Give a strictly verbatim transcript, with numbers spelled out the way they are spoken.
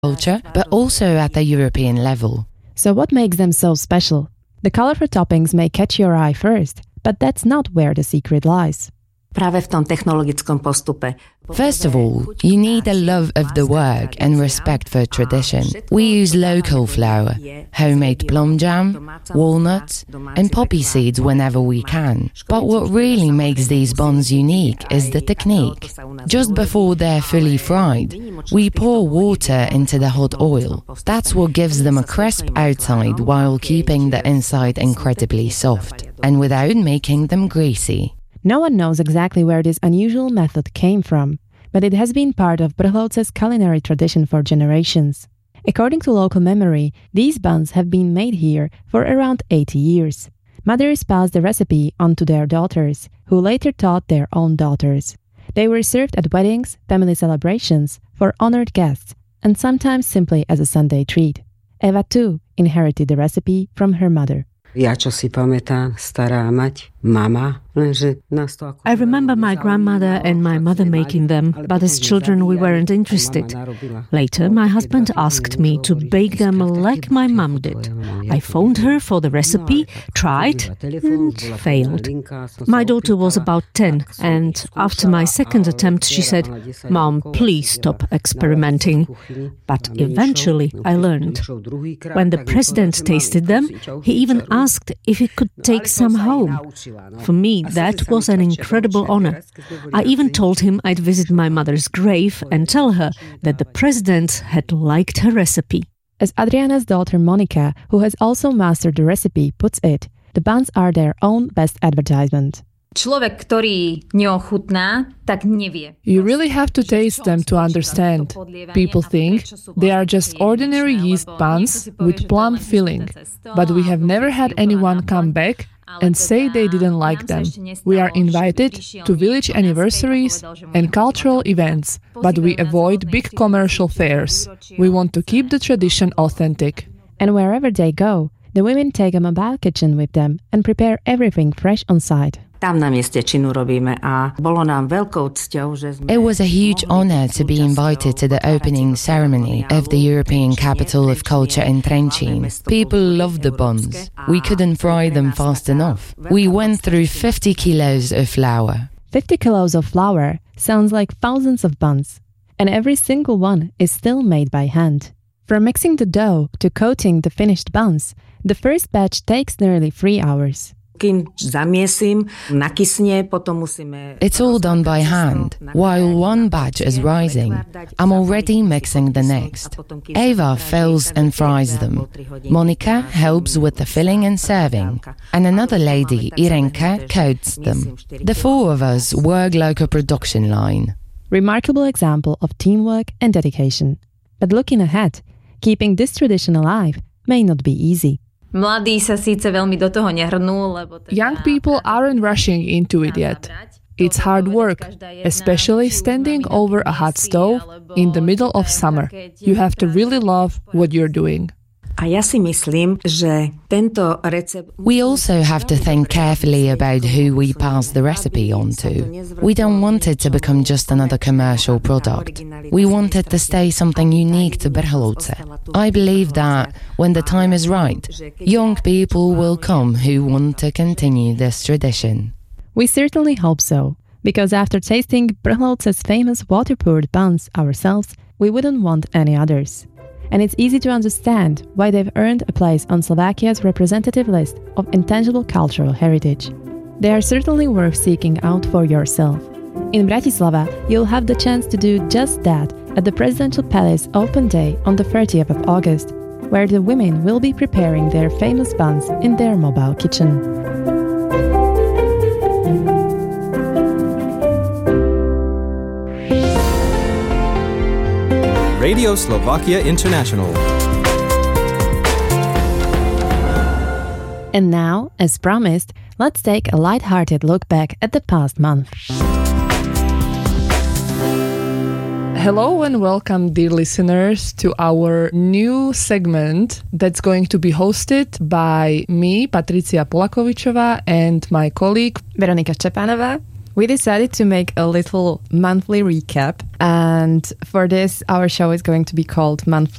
culture, but also at the European level. So what makes them so special? The colorful toppings may catch your eye first, but that's not where the secret lies. Práve v tom technologickom postupe. First of all, you need a love of the work and respect for tradition. We use local flour, homemade plum jam, walnuts, and poppy seeds whenever we can. But what really makes these buns unique is the technique. Just before they're fully fried, we pour water into the hot oil. That's what gives them a crisp outside while keeping the inside incredibly soft, and without making them greasy. No one knows exactly where this unusual method came from, but it has been part of Brhlovce's culinary tradition for generations. According to local memory, these buns have been made here for around eighty years. Mothers passed the recipe on to their daughters, who later taught their own daughters. They were served at weddings, family celebrations, for honored guests, and sometimes simply as a Sunday treat. Eva too inherited the recipe from her mother. Ja čo si pamätám, stará mať, mama, lenže nás to ako... I remember my grandmother and my mother making them, but as children we weren't interested. Later, my husband asked me to bake them like my mum did. I phoned her for the recipe, tried, and failed. My daughter was about ten, and after my second attempt she said, "Mom, please stop experimenting." But eventually I learned. When the president tasted them, he even asked if he could take some home. For me, that was an incredible honor. I even told him I'd visit my mother's grave and tell her that the president had liked her recipe. As Adriana's daughter Monica, who has also mastered the recipe, puts it, the buns are their own best advertisement. Človek, ktorý neochutná, tak nevie. You really have to taste them to understand. People think they are just ordinary yeast buns with plum filling, but we have never had anyone come back and say they didn't like them. We are invited to village anniversaries and cultural events, but we avoid big commercial fairs. We want to keep the tradition authentic. And wherever they go, the women take a mobile kitchen with them and prepare everything fresh on site. Tam na mieste činu robíme a bolo nám veľkou cťou, že sme... It was a huge honor to be invited to the opening ceremony of the European Capital of Culture in Trenčín. People loved the buns. We couldn't fry them fast enough. We went through fifty kilos of flour. fifty kilos of flour sounds like thousands of buns, and every single one is still made by hand. From mixing the dough to coating the finished buns, the first batch takes nearly three hours. It's all done by hand. While one batch is rising, I'm already mixing the next. Eva fills and fries them. Monica helps with the filling and serving. And another lady, Irenka, coats them. The four of us work like a production line. Remarkable example of teamwork and dedication. But looking ahead, keeping this tradition alive may not be easy. Young people aren't rushing into it yet. It's hard work, especially standing over a hot stove in the middle of summer. You have to really love what you're doing. We also have to think carefully about who we pass the recipe on to. We don't want it to become just another commercial product. We want it to stay something unique to Brhlovce. I believe that when the time is right, young people will come who want to continue this tradition. We certainly hope so, because after tasting Brhlovce's famous water-poured buns ourselves, we wouldn't want any others. And it's easy to understand why they've earned a place on Slovakia's representative list of intangible cultural heritage. They are certainly worth seeking out for yourself. In Bratislava, you'll have the chance to do just that at the Presidential Palace Open Day on the thirtieth of August, where the women will be preparing their famous buns in their mobile kitchen. Radio Slovakia International. And now, as promised, let's take a light-hearted look back at the past month. Hello and welcome, dear listeners, to our new segment that's going to be hosted by me, Patricia Polakovičová, and my colleague Veronika Štepanová. we decided to make a little monthly recap. And for this, our show is going to be called Monthly